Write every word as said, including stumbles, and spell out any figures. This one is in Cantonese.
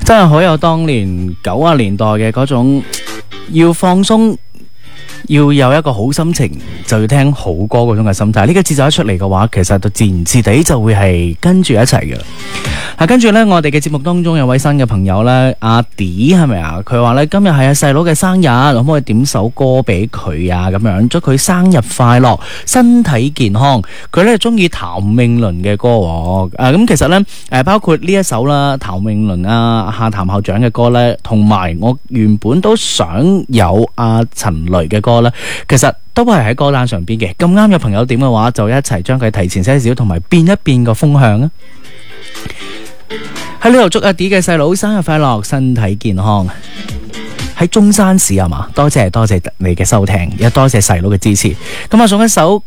真係好有當年九十年代嘅嗰種要放鬆，要有一個好心情，就要聽好歌嗰種嘅心態。呢個節奏一出嚟嘅話，其實就自然自地就會係跟住一齊嘅。嗱，跟住呢，我哋嘅節目當中有位新嘅朋友呢，阿 D 係咪啊？佢話呢，今日係阿細佬嘅生日，可唔可以點首歌俾佢啊？咁樣祝佢生日快樂，身體健康。佢呢中意譚詠麟嘅歌喎。誒，咁其實呢，誒包括呢一首啦，譚詠麟啊，夏譚校長嘅歌呢，同埋我原本都想有阿陳雷嘅歌呢，其實都係喺歌單上邊嘅。咁啱有朋友點嘅話，就一齊將佢提前些少，同埋變一變個風向啊！喺呢度祝阿 D 嘅細佬生日快樂，身體健康。喺中山市係嘛？多謝多謝你嘅收聽，亦多謝細佬嘅支持。咁啊，送一首